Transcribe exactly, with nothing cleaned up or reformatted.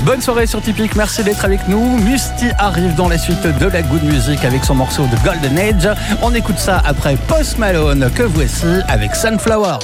Bonne soirée sur Typique, merci d'être avec nous. Musty arrive dans la suite de la Good Music avec son morceau de Golden Age. On écoute ça après Post Malone, que voici avec Sunflower.